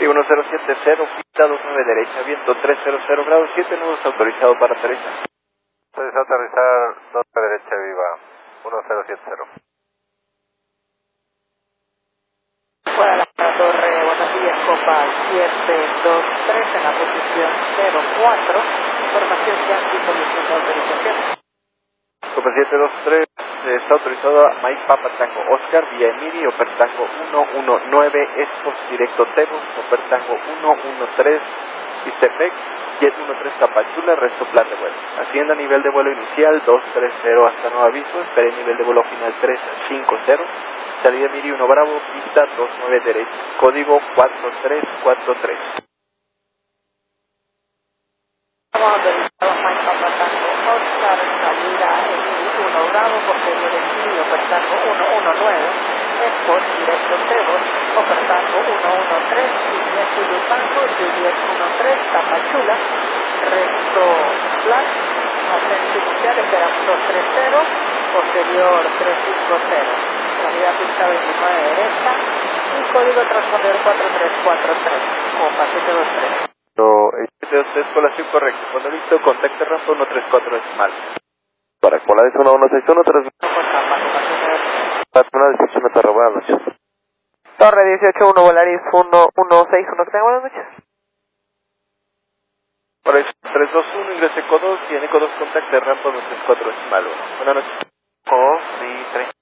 Sí, 1070, pista 29 derecha, viento 300 grados 7, nudos autorizado para aterrizar. Autorizado a aterrizar 2 derecha viva, 1070. Para la torre, buenos días, Copa 723 en la posición 04, información Yankee, solicitud de autorización. Copa 723, está autorizado a Mike Papa Tango Oscar, vía Emiri, Oper Tango 119, Expos directo Tebos, Oper Tango 113, Istepec, Jet 13 Tapachula, resto plan de vuelo. Hacienda nivel de vuelo inicial 230 hasta nuevo aviso, espere nivel de vuelo final 350, salida Emiri 1 Bravo, pista 29 derecha, código 4343. Estamos autorizados Mike Papa Tango Oscar, salida Emiri 1 Bravo, posterior Emiri, Oper Tango 119, Expos directo Tebos, Oper Tango 113, Juliet Zulu Tango, Juliet 13, Tapachula, resto plan, ascenso inicial, esperamos 230, posterior 350, salida pista 29 derecha y código transpondedor 4343, Copa 723. 723, colación correcta, cuando listo, contacte rampa 134 decimal. Para Polaris 1161, una 18 Torre, buenas noches. Torre 181 Volaris 1161, buenas noches. Por eso 321, ingrese eco 2 y en eco 2 contacte rampa 134 decimal 1. Buenas noches. Oh, sí, 30.